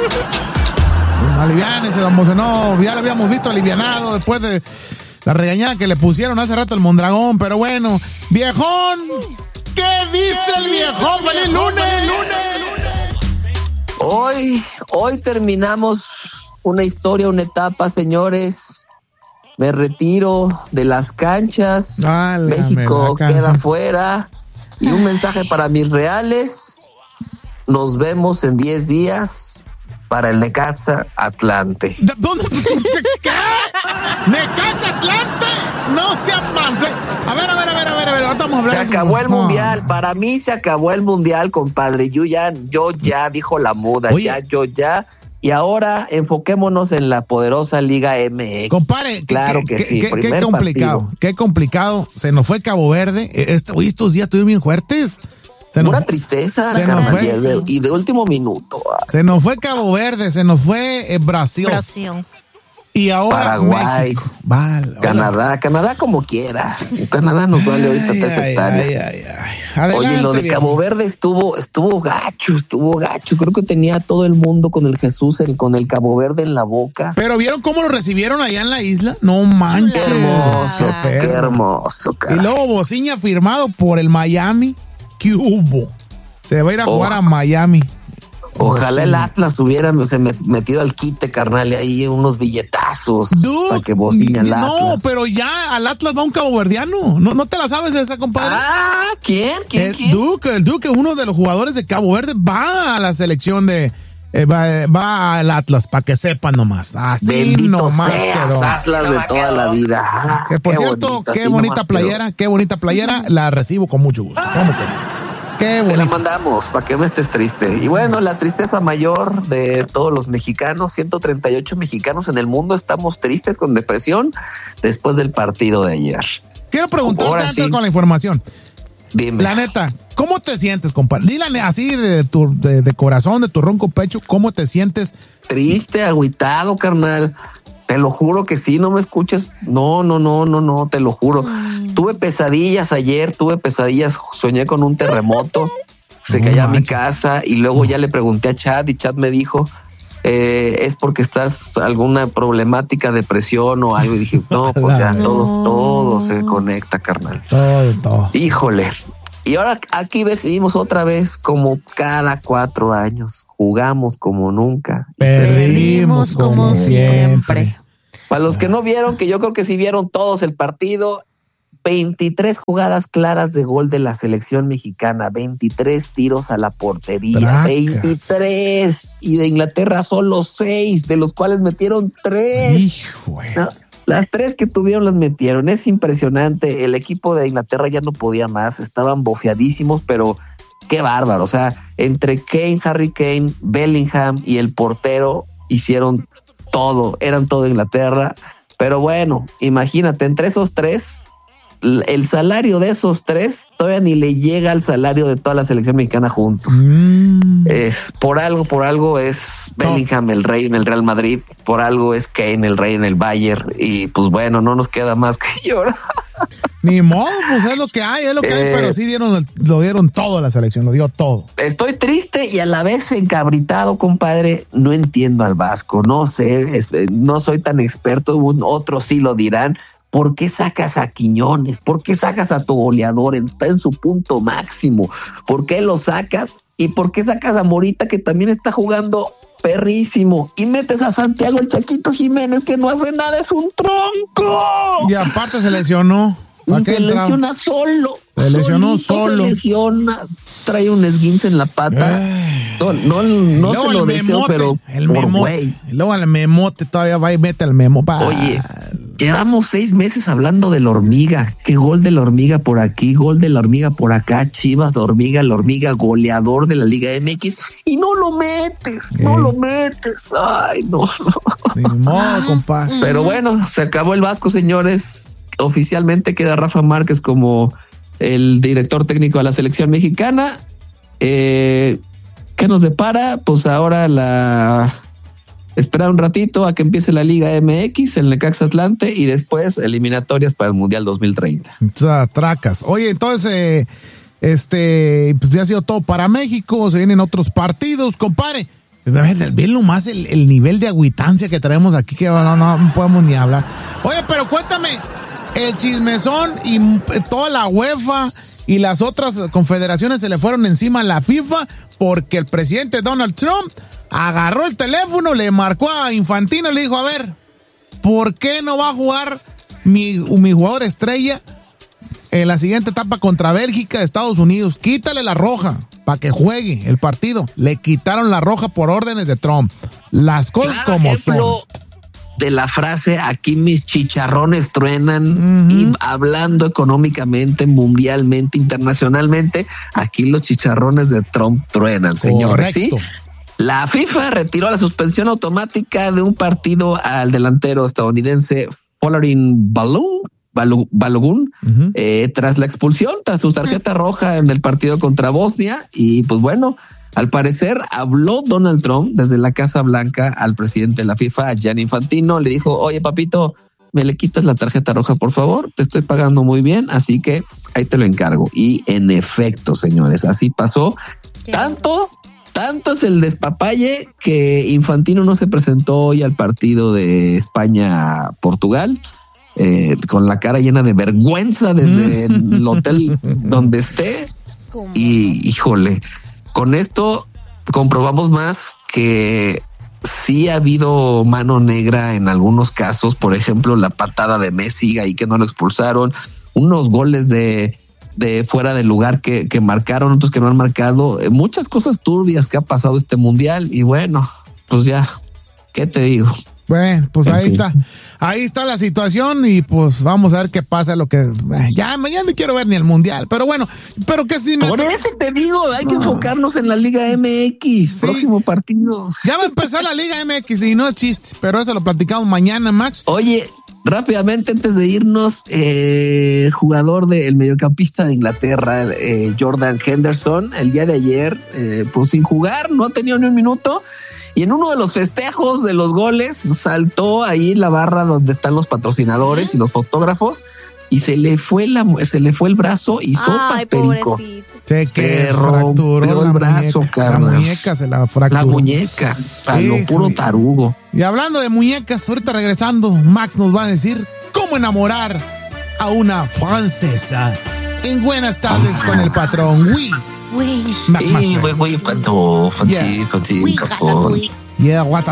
Aliviánese, don Mocenó. Ya lo habíamos visto alivianado después de la regañada que le pusieron hace rato el Mondragón. Pero bueno, viejón, ¿qué dice el viejón? ¡Feliz lunes! Hoy terminamos una historia, una etapa, señores. Me retiro de las canchas. México queda fuera. Y un mensaje para mis reales. Nos vemos en 10 días para el Necaxa Atlante. ¿Dónde? ¿Qué? ¿Necaxa Atlante? No sea manfle. A ver. Ahorita vamos a hablar. Se acabó el mundial. Para mí se acabó el mundial, compadre. Yo ya, dijo la muda. Oye. Ya. Y ahora enfoquémonos en la poderosa Liga MX. Compadre, claro que sí. Qué complicado. Partido. Qué complicado. Se nos fue Cabo Verde. Estos días estuvieron bien fuertes. Una tristeza, carnal, y de último minuto. Se nos fue Cabo Verde, se nos fue Brasil. Y ahora Paraguay, México. Canadá como quiera. Canadá nos vale ahorita 3 hectáreas. Oye, lo de Cabo Verde estuvo gacho. Creo que tenía todo el mundo con el Jesús, con el Cabo Verde en la boca. Pero ¿vieron cómo lo recibieron allá en la isla? No manches. Qué hermoso, cara. Y luego Bociña firmado por el Miami. ¿Qué hubo? Se va a ir a jugar a Miami. Ojalá el Atlas hubiera metido al quite, carnal, y ahí unos billetazos para que Bociña al Atlas. No, pero ya al Atlas va un caboverdiano. ¿No te la sabes esa, compadre? ¿Quién? El Duque, uno de los jugadores de Cabo Verde, va a la selección de... va al Atlas, para que sepan nomás. Así bendito nomás seas, Atlas de toda la vida. Que por cierto, qué bonita playera, la recibo con mucho gusto. ¿Cómo que no? Qué bonita. Te la mandamos para que no estés triste. Y bueno, la tristeza mayor de todos los mexicanos, 138 mexicanos en el mundo estamos tristes con depresión después del partido de ayer. Quiero preguntarte antes con la información. Dime. La neta, ¿cómo te sientes, compadre? Dílame así de corazón, de tu ronco pecho, ¿cómo te sientes? Triste, agüitado, carnal. Te lo juro que sí, no me escuches. No, te lo juro. Tuve pesadillas ayer, soñé con un terremoto, se cayó a mi casa y luego ya le pregunté a Chad y Chad me dijo, es porque estás alguna problemática, depresión o algo. Y dije, no, pues ya todo se conecta, carnal. Todo. Híjole. Y ahora aquí decidimos otra vez, como cada 4 años, jugamos como nunca. Perdimos como siempre. Para los que no vieron, que yo creo que sí vieron todos el partido, 23 jugadas claras de gol de la selección mexicana, 23 tiros a la portería, Bracas. 23. Y de Inglaterra solo 6, de los cuales metieron 3. Híjole. No, las 3 que tuvieron las metieron. Es impresionante. El equipo de Inglaterra ya no podía más. Estaban bofeadísimos, pero qué bárbaro. O sea, entre Kane, Harry Kane, Bellingham y el portero hicieron todo. Eran todo Inglaterra. Pero bueno, imagínate, entre esos 3, el salario de esos 3 todavía ni le llega al salario de toda la selección mexicana juntos. Por algo es Bellingham el rey en el Real Madrid, por algo es Kane el rey en el Bayern, y pues bueno, no nos queda más que llorar. Ni modo, pues es lo que hay, pero sí lo dieron todo a la selección, lo dio todo. Estoy triste y a la vez encabritado, compadre. No entiendo al Vasco, no sé, no soy tan experto, otros sí lo dirán. ¿Por qué sacas a Quiñones? ¿Por qué sacas a tu goleador? Está en su punto máximo. ¿Por qué lo sacas? ¿Y por qué sacas a Morita, que también está jugando perrísimo? Y metes a Santiago el Chaquito Jiménez, que no hace nada, es un tronco. Y aparte se lesionó. Y se lesiona solo. Se lesionó solo. Se lesiona, trae un esguince en la pata. No se lo deseo, pero por güey. Y luego al memote todavía va y mete al memo. Oye, llevamos 6 meses hablando de la hormiga. Qué gol de la hormiga por aquí, gol de la hormiga por acá. Chivas, la hormiga, goleador de la Liga MX. Y no lo metes. Ay, no. Ni modo, compadre. Pero bueno, se acabó el Vasco, señores. Oficialmente queda Rafa Márquez como el director técnico de la selección mexicana. ¿Qué nos depara? Pues ahora esperar un ratito a que empiece la Liga MX, el Necaxa Atlante, y después eliminatorias para el Mundial 2030. O sea, tracas. Oye, entonces, pues ya ha sido todo para México, se vienen otros partidos, compadre. A ver, ve nomás el nivel de agüitancia que traemos aquí, que no podemos ni hablar. Oye, pero cuéntame, el chismezón y toda la UEFA y las otras confederaciones se le fueron encima a la FIFA porque el presidente Donald Trump agarró el teléfono, le marcó a Infantino y le dijo, a ver, ¿por qué no va a jugar mi jugador estrella en la siguiente etapa contra Bélgica de Estados Unidos? Quítale la roja para que juegue el partido. Le quitaron la roja por órdenes de Trump. Las cosas como son. De la frase, aquí mis chicharrones truenan, y hablando económicamente, mundialmente, internacionalmente, aquí los chicharrones de Trump truenan, señores. ¿Sí? La FIFA retiró la suspensión automática de un partido al delantero estadounidense Folarin Balogun tras la expulsión, tras su tarjeta roja en el partido contra Bosnia. Y pues bueno, al parecer habló Donald Trump desde la Casa Blanca al presidente de la FIFA, Gianni Infantino. Le dijo, oye papito, me le quitas la tarjeta roja, por favor, te estoy pagando muy bien, así que ahí te lo encargo. Y en efecto, señores, así pasó. Tanto es el despapalle que Infantino no se presentó hoy al partido de España-Portugal, con la cara llena de vergüenza desde el hotel donde esté. Y híjole, con esto comprobamos más que sí ha habido mano negra en algunos casos. Por ejemplo, la patada de Messi ahí que no lo expulsaron, unos goles de fuera de lugar que marcaron, otros que no han marcado, muchas cosas turbias que ha pasado este mundial. Y bueno, pues ya, ¿qué te digo? Bueno, pues ahí está la situación y pues vamos a ver qué pasa. Ya mañana no quiero ver ni el mundial, pero bueno, pero que sí. Por eso te digo, hay que enfocarnos en la Liga MX, sí. Próximo partido. Ya va a empezar la Liga MX y no es chiste, pero eso lo platicamos mañana, Max. Oye, rápidamente antes de irnos, jugador del mediocampista de Inglaterra, Jordan Henderson, el día de ayer, pues sin jugar, no ha tenido ni un minuto. Y en uno de los festejos de los goles saltó ahí la barra donde están los patrocinadores y los fotógrafos y se le fue el brazo y sopas, perico. Se fracturó el brazo, cara. La muñeca se la fracturó. La muñeca, a lo puro tarugo. Y hablando de muñecas, ahorita regresando, Max nos va a decir cómo enamorar a una francesa en Buenas Tardes con el Patrón. Oui, fancy. Yeah, what